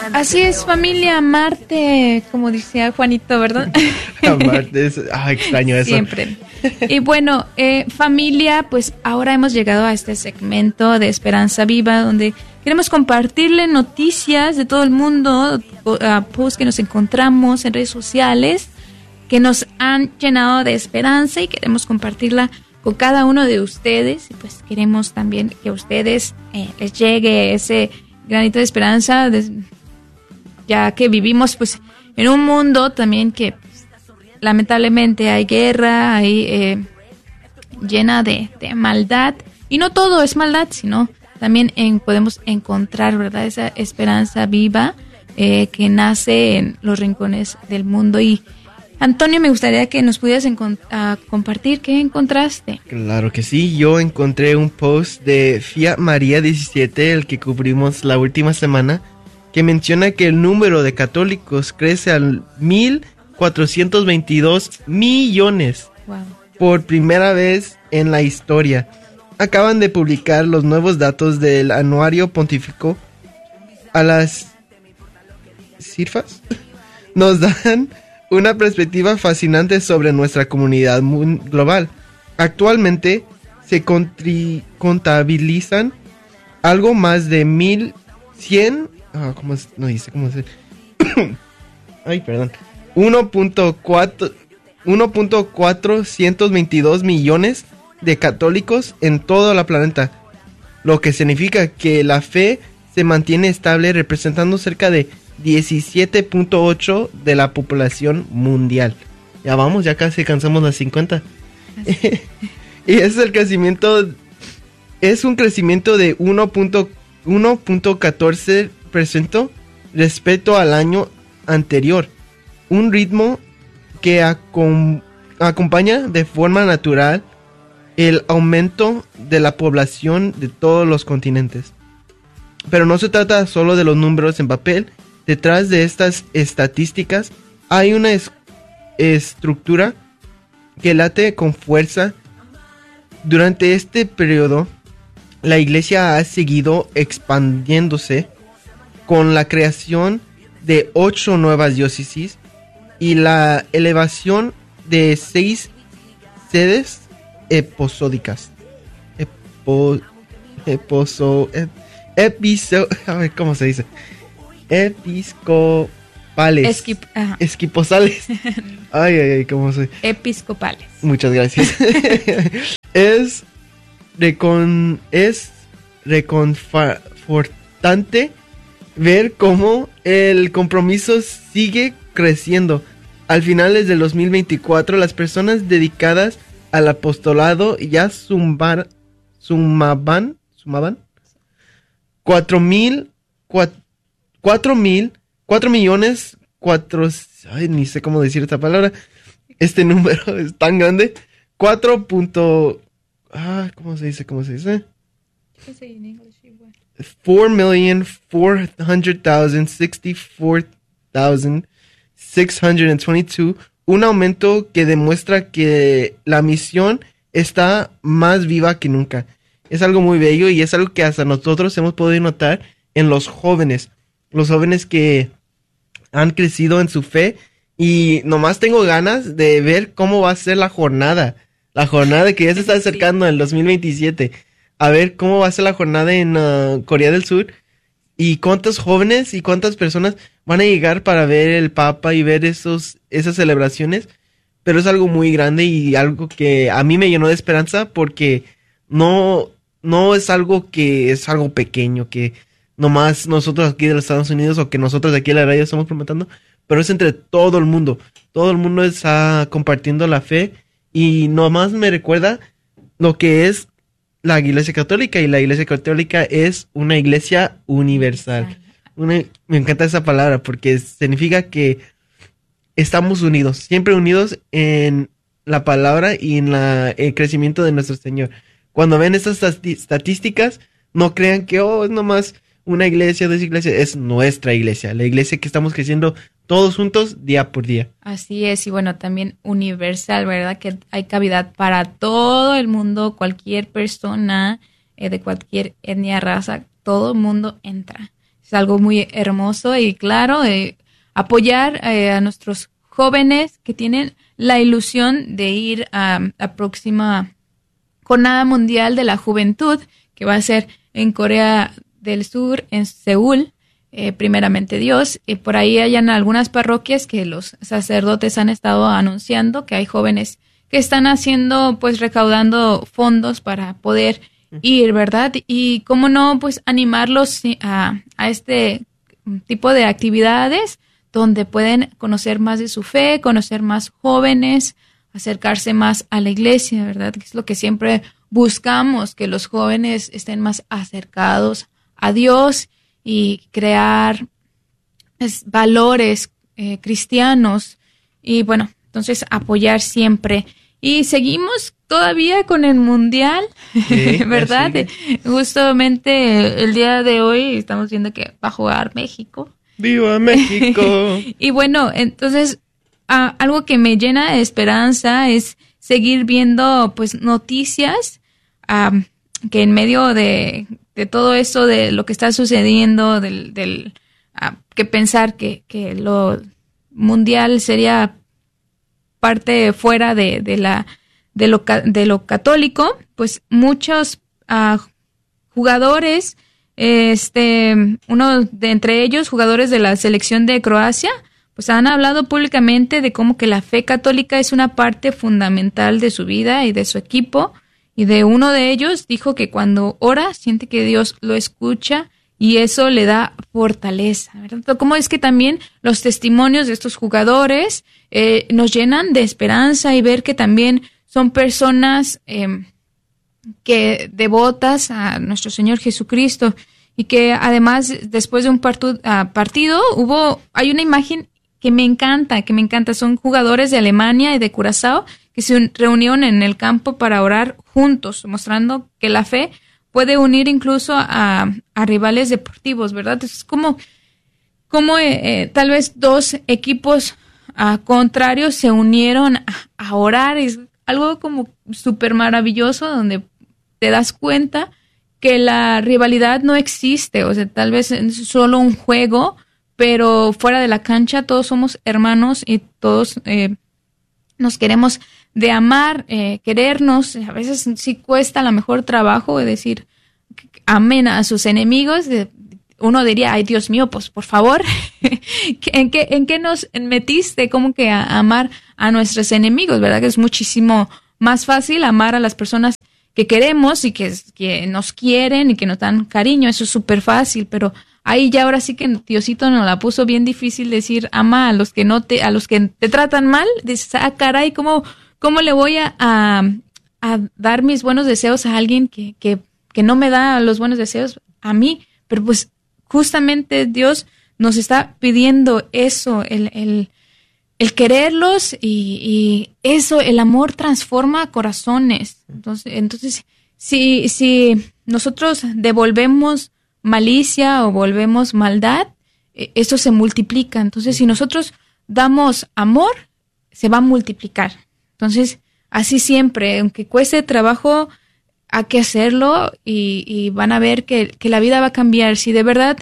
Así es, familia Marte, como decía Juanito, ¿verdad? Marte, extraño eso. Siempre. Y bueno, familia, pues ahora hemos llegado a este segmento de Esperanza Viva, donde queremos compartirle noticias de todo el mundo, posts que nos encontramos en redes sociales, que nos han llenado de esperanza y queremos compartirla con cada uno de ustedes. Y pues queremos también que a ustedes les llegue ese granito de esperanza, ya que vivimos pues en un mundo también que pues, lamentablemente hay guerra, hay llena de maldad, y no todo es maldad, sino también podemos encontrar, ¿verdad?, esa esperanza viva que nace en los rincones del mundo. Y Antonio, me gustaría que nos pudieras compartir qué encontraste. Claro que sí, yo encontré un post de Fiat María 17, el que cubrimos la última semana, que menciona que el número de católicos crece al 1,422 millones. Wow. Por primera vez en la historia. Acaban de publicar los nuevos datos del anuario pontífico a las cifras. Nos dan una perspectiva fascinante sobre nuestra comunidad global. Actualmente se contabilizan algo más de 1,100... ¿cómo se dice? Ay, perdón. 1,422 millones de católicos en todo el planeta, lo que significa que la fe se mantiene estable, representando cerca de 17.8 de la población mundial. Ya casi alcanzamos las 50. Y es un crecimiento de 1.14% respecto al año anterior, un ritmo que acompaña de forma natural el aumento de la población de todos los continentes. Pero no se trata solo de los números en papel. Detrás de estas estadísticas hay una estructura que late con fuerza. Durante este periodo, la iglesia ha seguido expandiéndose con la creación de 8 nuevas diócesis y la elevación de 6 sedes episódicas. ¿Cómo se dice? Episcopales. Esquiposales. Ay, ¿cómo se? Episcopales. Muchas gracias. Es reconfortante ver cómo el compromiso sigue creciendo. Al finales del 2024, las personas dedicadas al apostolado ya sumaban 4 millones, ni sé cómo decir esta palabra. Este número es tan grande. 4. ¿Cómo se dice? 4,464,622. Un aumento que demuestra que la misión está más viva que nunca. Es algo muy bello y es algo que hasta nosotros hemos podido notar en los jóvenes. Los jóvenes que han crecido en su fe, y nomás tengo ganas de ver cómo va a ser la jornada que ya se está acercando en el 2027, a ver cómo va a ser la jornada en Corea del Sur, y cuántos jóvenes y cuántas personas van a llegar para ver el Papa y ver esas celebraciones. Pero es algo muy grande y algo que a mí me llenó de esperanza, porque no es algo que es algo pequeño, que nomás nosotros aquí de los Estados Unidos o que nosotros de aquí en la radio estamos promoviendo, pero es entre todo el mundo. Todo el mundo está compartiendo la fe, y nomás me recuerda lo que es la Iglesia Católica, y la Iglesia Católica es una iglesia universal. Me encanta esa palabra porque significa que estamos unidos, siempre unidos en la palabra y en el crecimiento de nuestro Señor. Cuando ven estas estadísticas, no crean que es nomás una iglesia, 2 iglesias. Es nuestra iglesia, la iglesia que estamos creciendo todos juntos día por día. Así es, y bueno, también universal, ¿verdad? Que hay cavidad para todo el mundo, cualquier persona de cualquier etnia, raza, todo el mundo entra. Es algo muy hermoso y claro, apoyar a nuestros jóvenes que tienen la ilusión de ir a la próxima Jornada Mundial de la Juventud, que va a ser en Corea del Sur, en Seúl, primeramente Dios. Y por ahí hayan algunas parroquias que los sacerdotes han estado anunciando que hay jóvenes que están haciendo, pues recaudando fondos para poder ir, ¿verdad? Y cómo no, pues animarlos a este tipo de actividades donde pueden conocer más de su fe, conocer más jóvenes, acercarse más a la iglesia, ¿verdad? Que es lo que siempre buscamos, que los jóvenes estén más acercados a Dios y crear valores cristianos. Y bueno, entonces apoyar siempre. Y seguimos todavía con el Mundial, sí, ¿verdad? Justamente el día de hoy estamos viendo que va a jugar México. ¡Viva México! Y bueno, entonces algo que me llena de esperanza es seguir viendo pues noticias que en medio de todo eso, de lo que está sucediendo, que pensar que lo mundial sería parte fuera de lo católico, pues muchos jugadores, uno de entre ellos, jugadores de la selección de Croacia, pues han hablado públicamente de cómo que la fe católica es una parte fundamental de su vida y de su equipo, y de uno de ellos dijo que cuando ora siente que Dios lo escucha y eso le da fortaleza, ¿verdad? Cómo es que también los testimonios de estos jugadores nos llenan de esperanza y ver que también son personas que devotas a nuestro Señor Jesucristo y que además después de un partido hay una imagen que me encanta, son jugadores de Alemania y de Curazao que se reunieron en el campo para orar juntos, mostrando que la fe puede unir incluso a rivales deportivos, ¿verdad? Es como tal vez dos equipos contrarios se unieron a orar. Es algo como súper maravilloso donde te das cuenta que la rivalidad no existe, o sea, tal vez es solo un juego, pero fuera de la cancha todos somos hermanos y todos nos queremos de amar, querernos. A veces sí cuesta a lo mejor trabajo de decir amén a sus enemigos. Uno diría, ay Dios mío, pues por favor, ¿en qué nos metiste? Como que a amar a nuestros enemigos, ¿verdad? Que es muchísimo más fácil amar a las personas que queremos y que nos quieren y que nos dan cariño. Eso es súper fácil, pero ahí ya ahora sí que Diosito nos la puso bien difícil decir ama a los que a los que te tratan mal. Dices, caray, ¿cómo le voy a dar mis buenos deseos a alguien que no me da los buenos deseos a mí? Pero pues justamente Dios nos está pidiendo eso, el quererlos y eso, el amor transforma corazones. Entonces si nosotros devolvemos malicia o volvemos maldad, eso se multiplica. Entonces, si nosotros damos amor, se va a multiplicar. Entonces, así siempre, aunque cueste trabajo, hay que hacerlo y van a ver que la vida va a cambiar. Si de verdad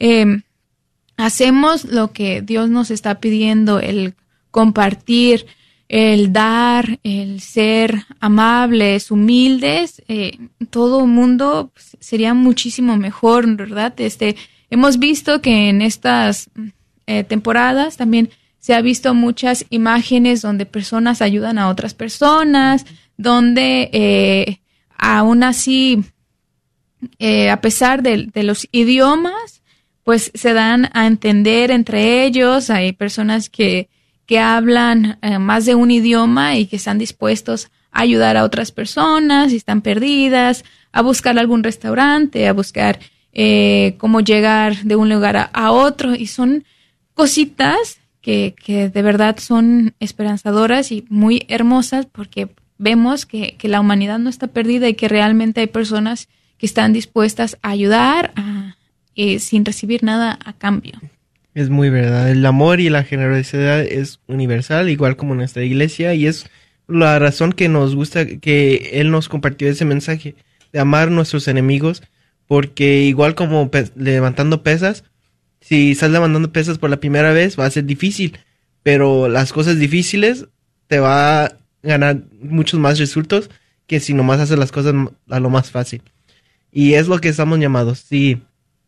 hacemos lo que Dios nos está pidiendo, el compartir, el dar, el ser amables, humildes, todo mundo sería muchísimo mejor, ¿verdad? Hemos visto que en estas temporadas también se ha visto muchas imágenes donde personas ayudan a otras personas, donde aún así, a pesar de los idiomas, pues se dan a entender entre ellos. Hay personas que hablan más de un idioma y que están dispuestos a ayudar a otras personas si están perdidas, a buscar algún restaurante, a buscar cómo llegar de un lugar a otro. Y son cositas que de verdad son esperanzadoras y muy hermosas porque vemos que la humanidad no está perdida y que realmente hay personas que están dispuestas a ayudar sin recibir nada a cambio. Es muy verdad. El amor y la generosidad es universal, igual como nuestra iglesia, y es la razón que nos gusta que Él nos compartió ese mensaje de amar a nuestros enemigos, porque igual como levantando pesas, Si estás levantando pesas por la primera vez, va a ser difícil, pero las cosas difíciles te va a ganar muchos más resultados que si nomás haces las cosas a lo más fácil. Y es lo que estamos llamados. Sí,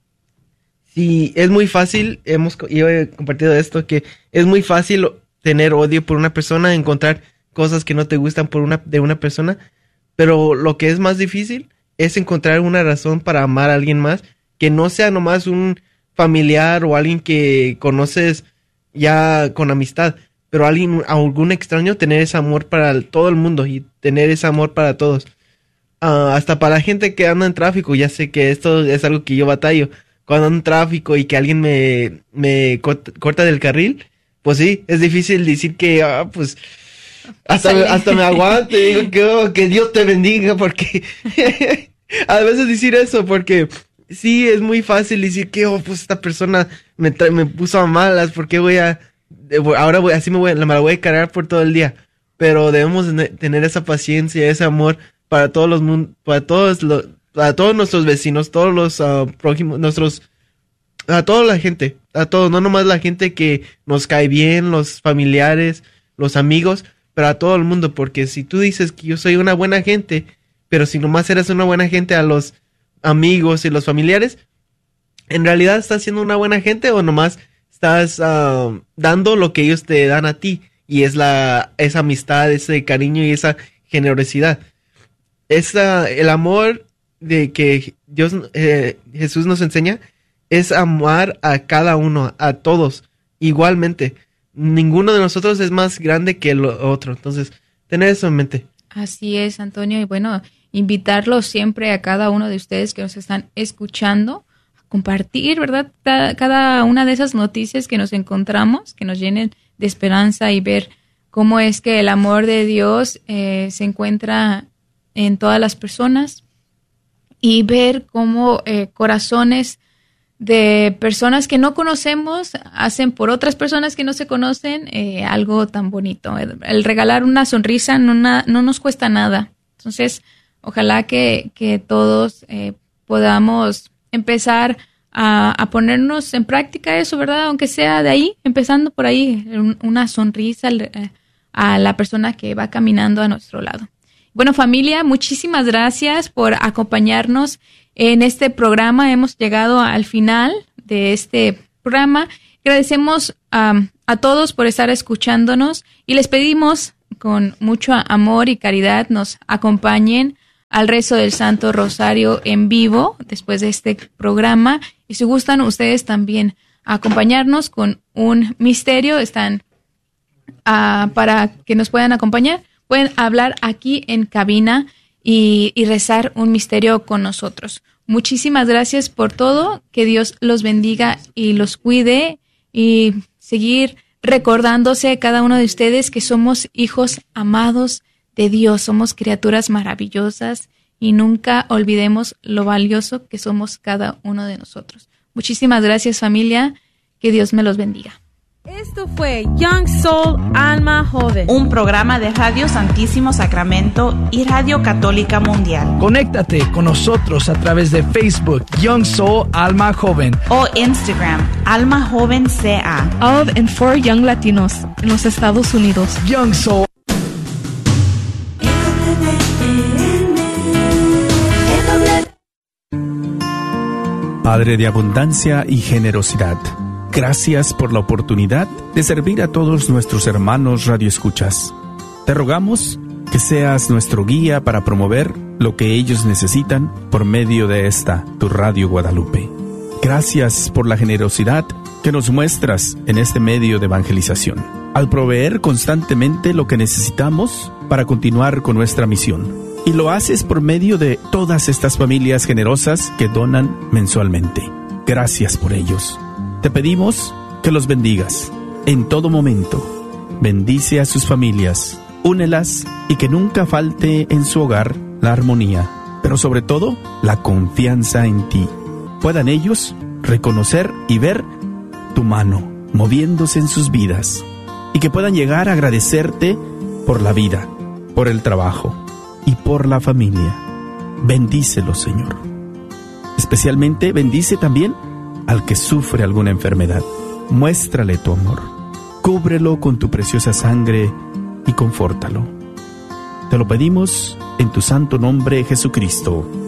es muy fácil, yo he compartido esto, que es muy fácil tener odio por una persona, encontrar cosas que no te gustan de una persona, pero lo que es más difícil es encontrar una razón para amar a alguien más, que no sea nomás un familiar o alguien que conoces ya con amistad, pero algún extraño, tener ese amor para todo el mundo y tener ese amor para todos. Hasta para la gente que anda en tráfico, ya sé que esto es algo que yo batallo. Cuando ando en tráfico y que alguien me corta del carril, pues sí, es difícil decir que, pues, hasta me aguante, digo que Dios te bendiga, porque a veces decir eso, porque sí, es muy fácil decir que, pues esta persona me puso a malas, porque así me la voy a cargar por todo el día. Pero debemos tener esa paciencia, ese amor para todos para todos nuestros vecinos, todos los prójimos, a toda la gente, a todos, no nomás la gente que nos cae bien, los familiares, los amigos, pero a todo el mundo, porque si tú dices que yo soy una buena gente, pero si nomás eres una buena gente a los amigos y los familiares, ¿en realidad estás siendo una buena gente o nomás estás dando lo que ellos te dan a ti? Y es esa amistad, ese cariño y esa generosidad. El amor de que Jesús nos enseña es amar a cada uno, a todos, igualmente. Ninguno de nosotros es más grande que el otro. Entonces, tener eso en mente. Así es, Antonio. Y bueno, invitarlos siempre a cada uno de ustedes que nos están escuchando a compartir, ¿verdad? Cada una de esas noticias que nos encontramos, que nos llenen de esperanza y ver cómo es que el amor de Dios se encuentra en todas las personas y ver cómo corazones de personas que no conocemos hacen por otras personas que no se conocen algo tan bonito. El regalar una sonrisa no nos cuesta nada. Entonces, ojalá que todos podamos empezar a ponernos en práctica eso, ¿verdad? Aunque sea de ahí, empezando por ahí, una sonrisa a la persona que va caminando a nuestro lado. Bueno, familia, muchísimas gracias por acompañarnos en este programa. Hemos llegado al final de este programa. Agradecemos a todos por estar escuchándonos y les pedimos con mucho amor y caridad nos acompañen al rezo del Santo Rosario en vivo después de este programa. Y si gustan ustedes también acompañarnos con un misterio, están para que nos puedan acompañar. Pueden hablar aquí en cabina y rezar un misterio con nosotros. Muchísimas gracias por todo. Que Dios los bendiga y los cuide y seguir recordándose cada uno de ustedes que somos hijos amados de Dios, somos criaturas maravillosas y nunca olvidemos lo valioso que somos cada uno de nosotros. Muchísimas gracias, familia. Que Dios me los bendiga. Esto fue Young Soul Alma Joven, un programa de Radio Santísimo Sacramento y Radio Católica Mundial. Conéctate con nosotros a través de Facebook Young Soul Alma Joven o Instagram Alma Joven CA. Of and for Young Latinos en los Estados Unidos. Young Soul. Padre de abundancia y generosidad, gracias por la oportunidad de servir a todos nuestros hermanos radioescuchas. Te rogamos que seas nuestro guía para promover lo que ellos necesitan por medio de esta, tu Radio Guadalupe. Gracias por la generosidad que nos muestras en este medio de evangelización, al proveer constantemente lo que necesitamos para continuar con nuestra misión. Y lo haces por medio de todas estas familias generosas que donan mensualmente. Gracias por ellos. Te pedimos que los bendigas en todo momento. Bendice a sus familias, únelas y que nunca falte en su hogar la armonía, pero sobre todo la confianza en ti. Puedan ellos reconocer y ver tu mano moviéndose en sus vidas y que puedan llegar a agradecerte por la vida, por el trabajo y por la familia. Bendícelos, Señor. Especialmente bendice también al que sufre alguna enfermedad. Muéstrale tu amor, cúbrelo con tu preciosa sangre y confórtalo. Te lo pedimos en tu santo nombre, Jesucristo.